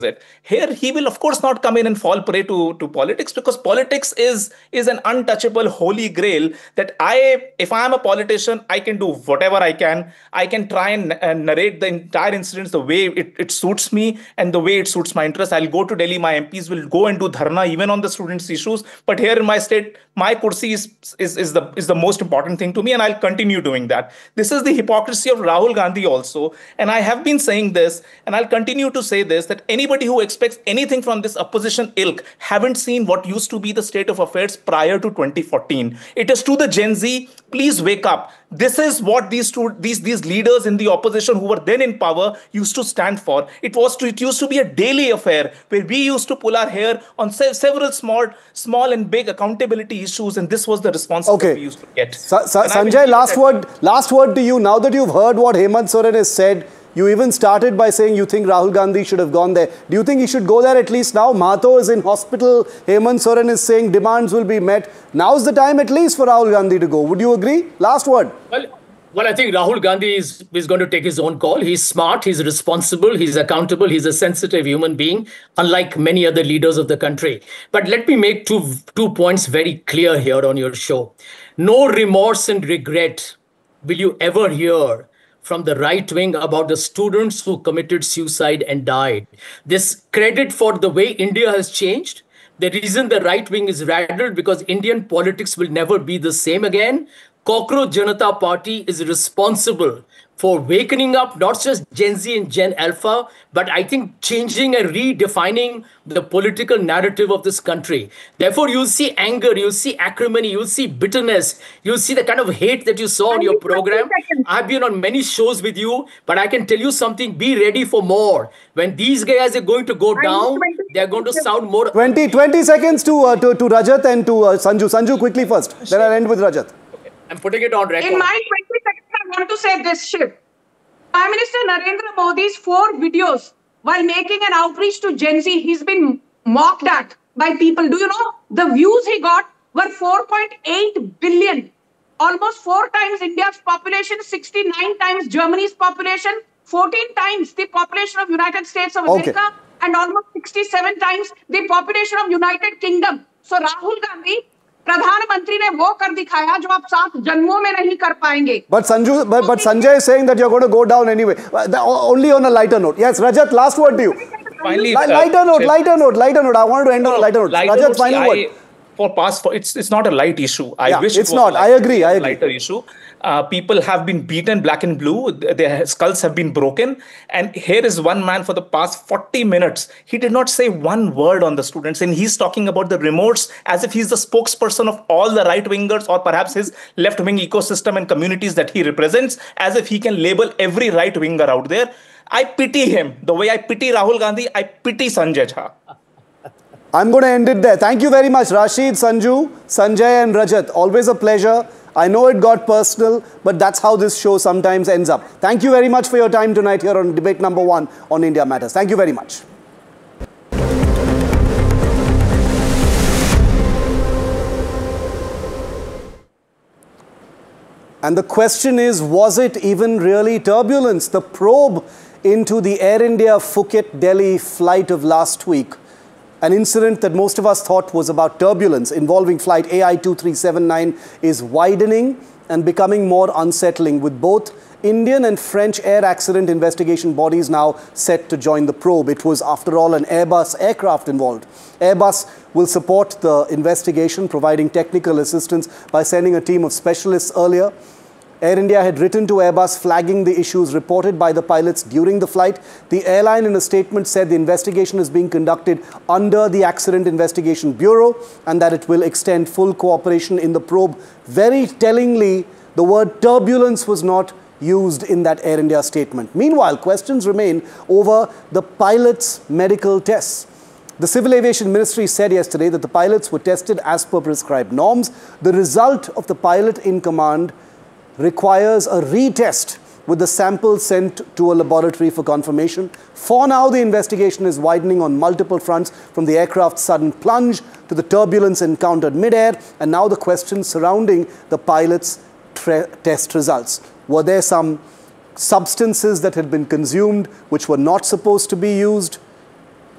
it. Here, he will of course not come in and fall prey to politics, because politics is an untouchable holy grail that if I am a politician, I can do whatever I can. I can try and narrate the entire incidents the way it suits me and the way it suits my interests. I'll go to Delhi. My MPs will go and do dharna even on the students' issues. But here in my state, my kursi is the most important thing to me, and I'll continue doing that. This is the hypocrisy of Rahul Gandhi also, and I have been saying this, and I'll continue to say this, that anybody who expects anything from this opposition ilk haven't seen what used to be the state of affairs prior to 2014. It is to the Gen Z, please wake up. This is what these leaders in the opposition who were then in power used to stand for. It used to be a daily affair where we used to pull our hair on several small and big accountability issues, and this was the response that we used to get. Sanjay, last word to you. Now that you've heard what Hemant Soren has said, you even started by saying you think Rahul Gandhi should have gone there. Do you think he should go there at least now? Mahato is in hospital. Hemant Soren is saying demands will be met. Now's the time at least for Rahul Gandhi to go. Would you agree? Last word. Well, I think Rahul Gandhi is going to take his own call. He's smart, he's responsible, he's accountable, he's a sensitive human being, unlike many other leaders of the country. But let me make two points very clear here on your show. No remorse and regret will you ever hear from the right wing about the students who committed suicide and died. This credit for the way India has changed. The reason the right wing is rattled because Indian politics will never be the same again. Cockroach Janata Party is responsible for wakening up not just Gen Z and Gen Alpha, but I think changing and redefining the political narrative of this country. Therefore, you'll see anger, you'll see acrimony, you'll see bitterness, you'll see the kind of hate that you saw on your program. I've been on many shows with you, but I can tell you something, be ready for more. When these guys are going to go down, they're going to sound more... 20 seconds to Rajat and to Sanju. Sanju, quickly first. Then I'll end with Rajat. I'm putting it on record. In my 20 seconds, I want to say this shit. Prime Minister Narendra Modi's 4 videos while making an outreach to Gen Z, he's been mocked at by people. Do you know the views he got were 4.8 billion, almost 4 times India's population, 69 times Germany's population, 14 times the population of United States of America, and almost 67 times the population of United Kingdom. So Rahul Gandhi, प्रधानमंत्री ने वो कर दिखाया जो आप 7 जन्मों में नहीं कर पाएंगे. But Sanjay is saying that you're going to go down anyway. Only on a lighter note. Yes, Rajat, last word to you. Finally, lighter note. I want to end on a lighter note. Rajat, final word. It's not a light issue. I wish it's not. I agree. Lighter issue. People have been beaten black and blue. Their skulls have been broken. And here is one man for the past 40 minutes. He did not say one word on the students. And he's talking about the remorse as if he's the spokesperson of all the right-wingers or perhaps his left-wing ecosystem and communities that he represents, as if he can label every right-winger out there. I pity him. The way I pity Rahul Gandhi, I pity Sanjay Jha. I'm going to end it there. Thank you very much, Rashid, Sanju, Sanjay and Rajat. Always a pleasure. I know it got personal, but that's how this show sometimes ends up. Thank you very much for your time tonight here on debate number 1 on India Matters. Thank you very much. And the question is, was it even really turbulence? The probe into the Air India Phuket-Delhi flight of last week, an incident that most of us thought was about turbulence involving flight AI2379, is widening and becoming more unsettling, with both Indian and French air accident investigation bodies now set to join the probe. It was, after all, an Airbus aircraft involved. Airbus will support the investigation, providing technical assistance by sending a team of specialists earlier. Air India had written to Airbus flagging the issues reported by the pilots during the flight. The airline in a statement said the investigation is being conducted under the Accident Investigation Bureau and that it will extend full cooperation in the probe. Very tellingly, the word turbulence was not used in that Air India statement. Meanwhile, questions remain over the pilots' medical tests. The Civil Aviation Ministry said yesterday that the pilots were tested as per prescribed norms. The result of the pilot in command requires a retest with the sample sent to a laboratory for confirmation. For now, the investigation is widening on multiple fronts, from the aircraft's sudden plunge to the turbulence encountered mid-air, and now the questions surrounding the pilot's test results. Were there some substances that had been consumed which were not supposed to be used?